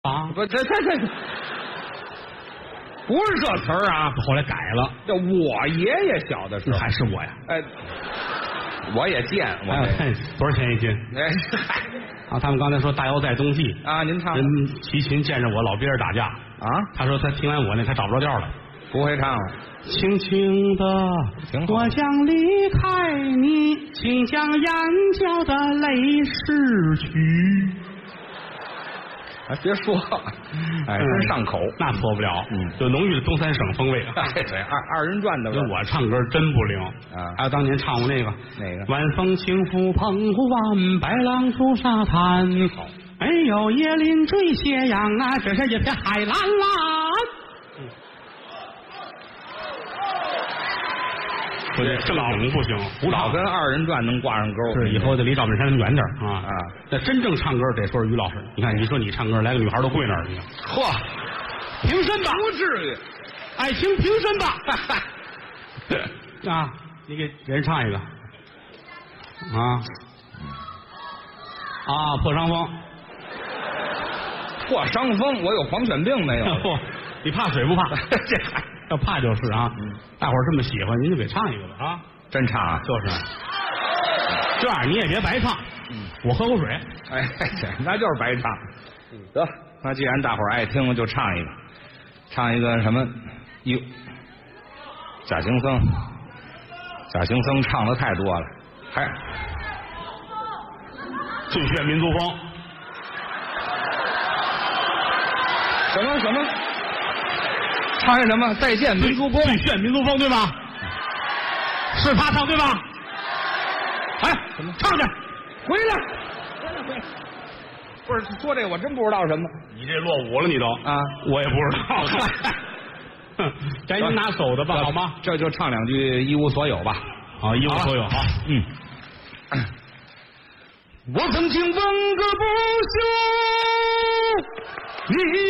啊， 不，这不是这词儿啊， 后来改了。 这我爷爷小的时候还是我呀？ 哎，我也见我这多少钱一斤？ 哎， 啊，他们刚才说大腰在冬季啊，您唱人齐秦见着我老憋着打架啊， 他说他听完我那他找不着调了， 不会唱了。 轻轻的挺好我将离开你，请将眼角的泪拭去。 哎，别说，哎，真上口， 那错不了，有浓郁的东三省风味。 哎，对，二人转的味儿。 我唱歌真不灵啊！ 还有当年唱过那个哪个？ 晚风轻拂澎湖湾，白浪逐沙滩。哎呦，椰林缀斜阳啊，这是一片海蓝蓝。说这正经不行，胡老跟二人转能挂上钩。 是以后得离赵本山远点啊！ 啊， 那真正唱歌得说是于老师。你看，你说你唱歌，来个女孩都跪那儿，你看， 嚯， 平身吧， 不至于， 爱情平身吧。啊，你给人唱一个破伤风。 破伤风，我有狂犬病没有？ 不，你怕水不怕？这要怕就是啊。大伙儿这么喜欢，您就给唱一个吧啊！ 真唱啊？ 就是，这样你也别白唱。我喝口水。 哎，那就是白唱。得，那既然大伙儿爱听，就唱一个，唱一个什么？哟，假行僧，假行僧唱的太多了，还最炫民族风。 什么？唱一什么？再见民族风， 最炫民族风对吧？是他唱对吧？哎，唱去， 回来！不是说这个，我真不知道什么。 你这落伍了，你都啊， 我也不知道。赶紧拿手的吧，好吗？ 这就唱两句一无所有吧。 好，一无所有。好， 我曾经问个不休，你